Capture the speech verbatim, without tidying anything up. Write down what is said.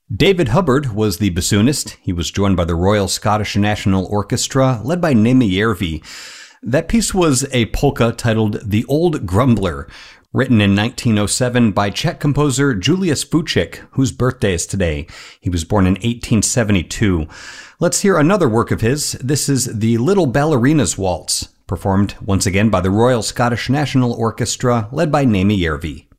David Hubbard was the bassoonist. He was joined by the Royal Scottish National Orchestra, led by Némi Järvi. That piece was a polka titled The Old Grumbler, written in nineteen oh seven by Czech composer Julius Fučík, whose birthday is today. He was born in eighteen seventy-two. Let's hear another work of his. This is The Little Ballerina's Waltz, performed once again by the Royal Scottish National Orchestra, led by Némi Järvi.